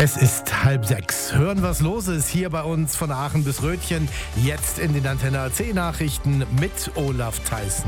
Es ist 5:30. Hören, was los ist hier bei uns von Aachen bis Rötchen. Jetzt in den Antenne AC Nachrichten mit Olaf Theissen.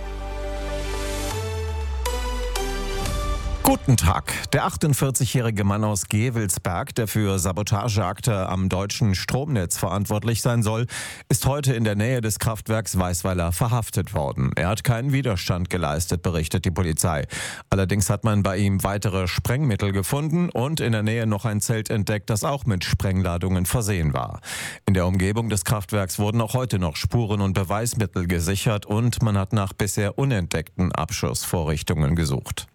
Guten Tag. Der 48-jährige Mann aus Gevelsberg, der für Sabotageakte am deutschen Stromnetz verantwortlich sein soll, ist heute in der Nähe des Kraftwerks Weisweiler verhaftet worden. Er hat keinen Widerstand geleistet, berichtet die Polizei. Allerdings hat man bei ihm weitere Sprengmittel gefunden und in der Nähe noch ein Zelt entdeckt, das auch mit Sprengladungen versehen war. In der Umgebung des Kraftwerks wurden auch heute noch Spuren und Beweismittel gesichert und man hat nach bisher unentdeckten Abschussvorrichtungen gesucht.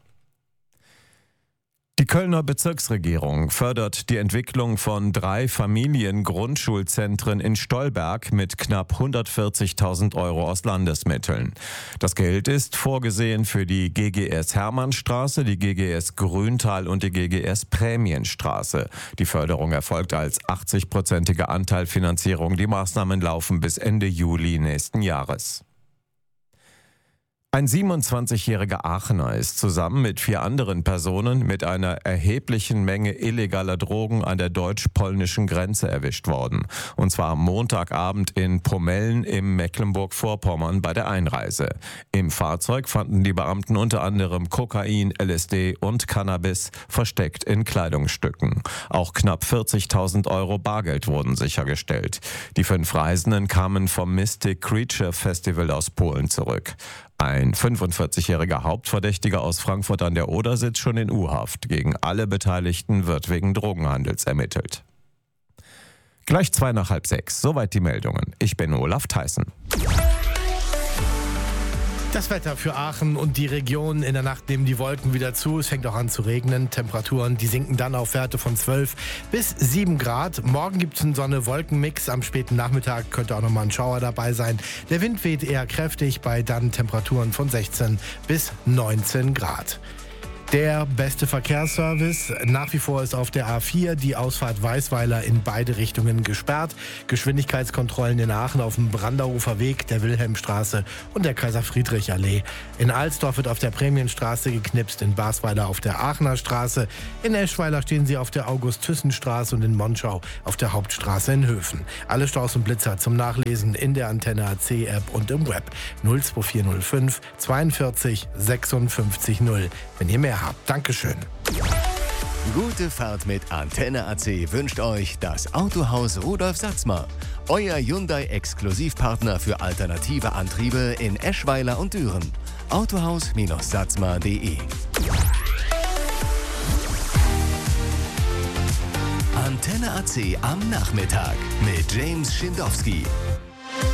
Die Kölner Bezirksregierung fördert die Entwicklung von 3 Familiengrundschulzentren in Stolberg mit knapp 140.000 Euro aus Landesmitteln. Das Geld ist vorgesehen für die GGS Hermannstraße, die GGS Grüntal und die GGS Prämienstraße. Die Förderung erfolgt als 80-prozentige Anteilfinanzierung. Die Maßnahmen laufen bis Ende Juli nächsten Jahres. Ein 27-jähriger Aachener ist zusammen mit 4 anderen Personen mit einer erheblichen Menge illegaler Drogen an der deutsch-polnischen Grenze erwischt worden. Und zwar am Montagabend in Pomellen im Mecklenburg-Vorpommern bei der Einreise. Im Fahrzeug fanden die Beamten unter anderem Kokain, LSD und Cannabis versteckt in Kleidungsstücken. Auch knapp 40.000 Euro Bargeld wurden sichergestellt. Die 5 Reisenden kamen vom Mystic Creature Festival aus Polen zurück. Ein 45-jähriger Hauptverdächtiger aus Frankfurt an der Oder sitzt schon in U-Haft. Gegen alle Beteiligten wird wegen Drogenhandels ermittelt. Gleich 5:55. Soweit die Meldungen. Ich bin Olaf Theissen. Das Wetter für Aachen und die Region. In der Nacht nehmen die Wolken wieder zu. Es fängt auch an zu regnen. Temperaturen, die sinken dann auf Werte von 12 bis 7 Grad. Morgen gibt es einen Sonne-Wolken-Mix. Am späten Nachmittag könnte auch nochmal ein Schauer dabei sein. Der Wind weht eher kräftig bei dann Temperaturen von 16 bis 19 Grad. Der beste Verkehrsservice. Nach wie vor ist auf der A4 die Ausfahrt Weisweiler in beide Richtungen gesperrt. Geschwindigkeitskontrollen in Aachen auf dem Brandaufer Weg, der Wilhelmstraße und der Kaiser-Friedrich-Allee. In Alsdorf wird auf der Prämienstraße geknipst, in Basweiler auf der Aachener Straße. In Eschweiler stehen sie auf der August-Thyssen-Straße und in Monschau auf der Hauptstraße in Höfen. Alle Staus und Blitzer zum Nachlesen in der Antenne AC App und im Web 02405 42 56 0. Wenn ihr mehr habt. Dankeschön. Gute Fahrt mit Antenne AC wünscht euch das Autohaus Rudolf Satzmer. Euer Hyundai-Exklusivpartner für alternative Antriebe in Eschweiler und Düren. Autohaus-satzmer.de. Antenne AC am Nachmittag mit James Schindowski.